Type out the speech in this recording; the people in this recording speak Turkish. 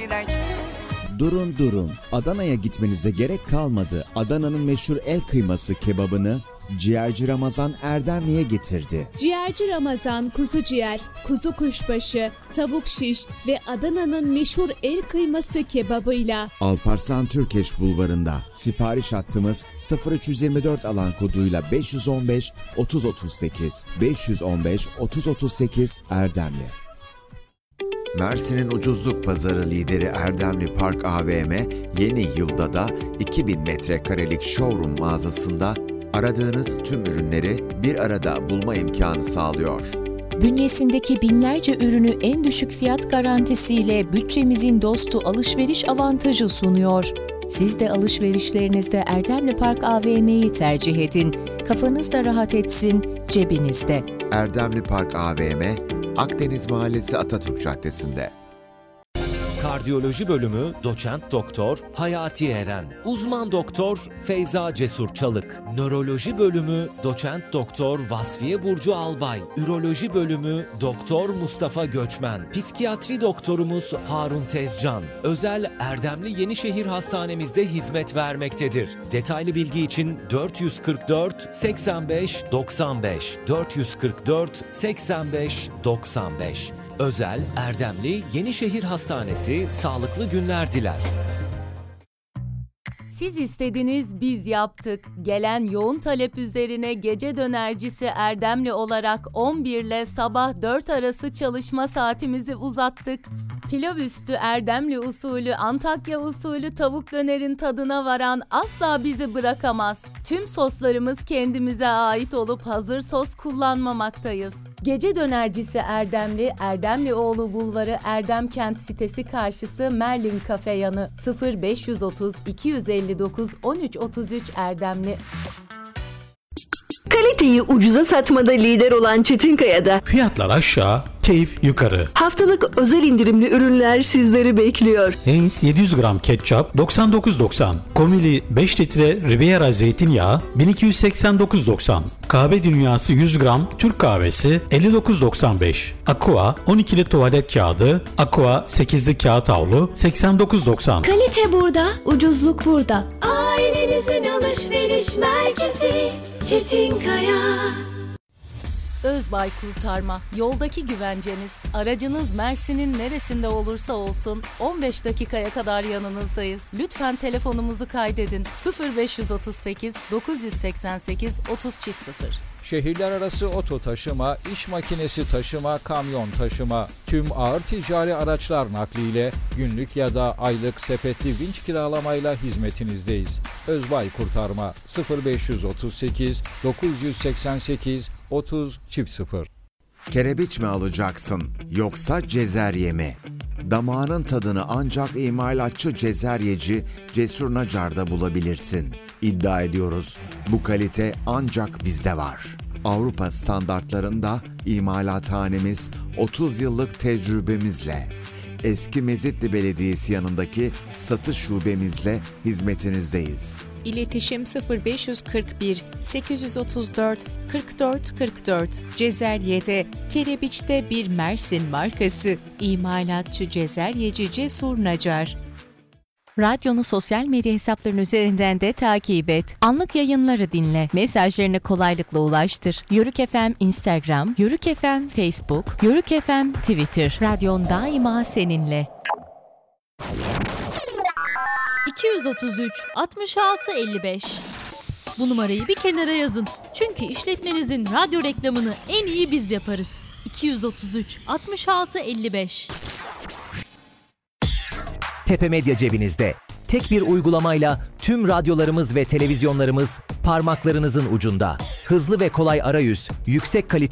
şeyler. Durun. Adana'ya gitmenize gerek kalmadı. Adana'nın meşhur el kıyması kebabını Ciğerci Ramazan Erdemli'ye getirdi. Ciğerci Ramazan kuzu ciğer, kuzu kuşbaşı, tavuk şiş ve Adana'nın meşhur el kıyması kebabıyla Alparslan Türkeş Bulvarı'nda sipariş hattımız 0324 alan koduyla 515 3038 515 3038 Erdemli. Mersin'in ucuzluk pazarı lideri Erdemli Park AVM yeni yılda da 2000 metrekarelik showroom mağazasında aradığınız tüm ürünleri bir arada bulma imkanı sağlıyor. Bünyesindeki binlerce ürünü en düşük fiyat garantisiyle bütçemizin dostu alışveriş avantajı sunuyor. Siz de alışverişlerinizde Erdemli Park AVM'yi tercih edin. Kafanız da rahat etsin, cebinizde. Erdemli Park AVM, Akdeniz Mahallesi Atatürk Caddesi'nde. Kardiyoloji bölümü Doçent Doktor Hayati Eren, Uzman Doktor Feyza Cesur Çalık, Nöroloji bölümü Doçent Doktor Vasfiye Burcu Albay, Üroloji bölümü Doktor Mustafa Göçmen, Psikiyatri doktorumuz Harun Tezcan, özel Erdemli Yenişehir Hastanemizde hizmet vermektedir. Detaylı bilgi için 444 85 95 444 85 95. Özel Erdemli Yenişehir Hastanesi sağlıklı günler diler. Siz istediniz, biz yaptık. Gelen yoğun talep üzerine gece dönercisi Erdemli olarak 11 ile sabah 4 arası çalışma saatimizi uzattık. Pilav üstü Erdemli usulü, Antakya usulü tavuk dönerin tadına varan asla bizi bırakamaz. Tüm soslarımız kendimize ait olup hazır sos kullanmamaktayız. Gece dönercisi Erdemli, Erdemlioğlu Bulvarı Erdemkent sitesi karşısı Merlin Kafe yanı 0530 259 1333 Erdemli. Kaliteyi ucuza satmada lider olan Çetinkaya'da Fiyatlar aşağı, keyif yukarı. haftalık özel indirimli ürünler sizleri bekliyor. Heinz 700 gram ketçap 99.90. Komili 5 litre Riviera zeytinyağı 1289.90. Kahve Dünyası 100 gram Türk kahvesi 59.95. Aqua 12'li tuvalet kağıdı, Aqua 8'li kağıt havlu 89.90. Kalite burada, ucuzluk burada. Ailenizin alışveriş merkezi Çetinkaya. Özbay Kurtarma, yoldaki güvenceniz. Aracınız Mersin'in neresinde olursa olsun 15 dakikaya kadar yanınızdayız. Lütfen telefonumuzu kaydedin. 0538 988 3000. Şehirler arası oto taşıma, iş makinesi taşıma, kamyon taşıma, tüm ağır ticari araçlar nakliyle günlük ya da aylık sepetli vinç kiralamayla hizmetinizdeyiz. Özbay Kurtarma 0538 988 3000. Kerebiç mi alacaksın yoksa cezerye mi? Damağının tadını ancak imalatçı cezeryeci Cesur Nacar'da bulabilirsin. İddia ediyoruz, bu kalite ancak bizde var. Avrupa standartlarında imalathanemiz 30 yıllık tecrübemizle, eski Mezitli Belediyesi yanındaki satış şubemizle hizmetinizdeyiz. İletişim 0541 834 44 44. Cezerye'de, Kerebiç'te bir Mersin markası. İmalatçı cezeryeci Cesur Nacar. Radyonu sosyal medya hesaplarının üzerinden de takip et. Anlık yayınları dinle. Mesajlarını kolaylıkla ulaştır. Yörük FM Instagram, Yörük FM Facebook, Yörük FM Twitter. Radyon daima seninle. 233 66 55. Bu numarayı bir kenara yazın. Çünkü işletmenizin radyo reklamını en iyi biz yaparız. 233 66 55. Tepe Medya cebinizde. Tek bir uygulamayla tüm radyolarımız ve televizyonlarımız parmaklarınızın ucunda. Hızlı ve kolay arayüz, yüksek kalite